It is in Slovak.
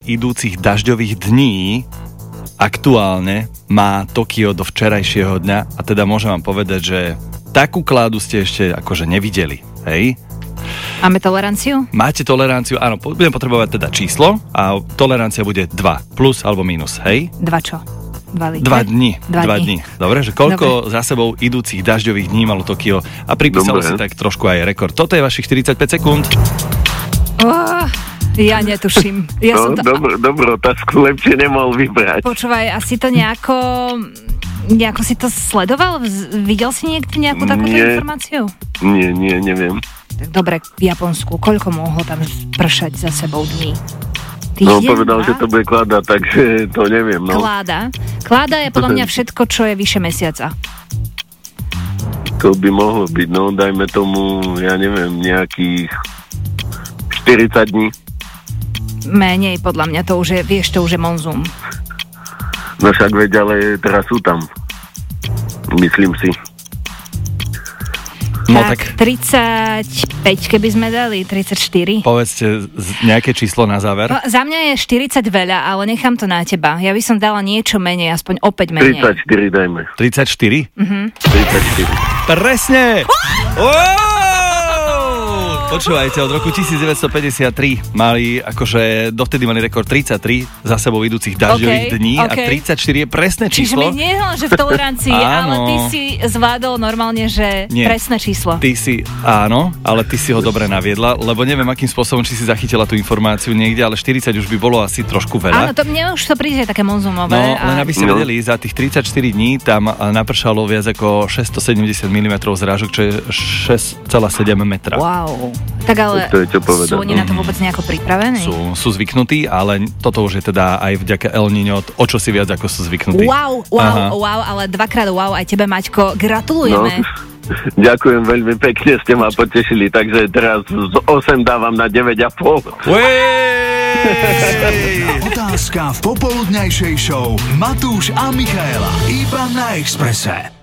idúcich dažďových dní aktuálne má Tokio do včerajšieho dňa a teda môžem vám povedať, že takú kládu ste ešte akože nevideli, hej? Máme toleranciu? Máte toleranciu, áno, budem potrebovať teda číslo a tolerancia bude 2, plus alebo minus, hej? 2 čo? 2 dní. Dobre, že koľko za sebou idúcich dažďových dní malo Tokio a pripísalo si tak trošku aj rekord. Toto je vašich 45 sekúnd. Ja netuším. Dobrú otázku, lepšie nemohol vybrať. Počúvaj, asi to nejako si to sledoval? Videl si niekde nejakú takúto informáciu? Nie, neviem. Tak dobre, v Japonsku, koľko mohlo tam pršať za sebou dní? Povedal, že to bude kláda, takže to neviem. Kláda je podľa mňa všetko, čo je vyše mesiaca. To by mohlo byť, dajme tomu, ja neviem, nejakých 40 dní. Menej, podľa mňa, to už je monzum. No však veď, ale teraz sú tam. Myslím si. Tak 35, keby sme dali, 34. Povedzte nejaké číslo na záver. Za mňa je 40 veľa, ale nechám to na teba. Ja by som dala niečo menej, aspoň opäť menej. 34 dajme. 34? 34. Presne! Počúvajte, od roku 1953 mali, akože dovtedy mali rekord 33 za sebou idúcich dažďových dní a 34 je presné číslo. Čiže mi nielen, že v tolerancii, ale ty si zvládol normálne, že presné číslo. Ty si, áno, ale ty si ho dobre naviedla, lebo neviem, akým spôsobom, či si zachytila tú informáciu niekde, ale 40 už by bolo asi trošku veľa. Áno, to mne už to príde také monzumové. No, len aby ste vedeli, za tých 34 dní tam napršalo viac ako 670 mm zrážok, čo je 6,7 metra. Wow. Tak ale sú oni na to vôbec nejako pripravení? Sú zvyknutí, ale toto už je teda aj vďaka El Niño o čo si viac ako sú zvyknutí. Wow, ale dvakrát wow aj tebe, Maťko, gratulujeme. Ďakujem veľmi pekne, ste ma potešili, takže teraz z 8 dávam na 9,5. Otázka v popoludňajšej show Matúš a Michaela iba na Expresse.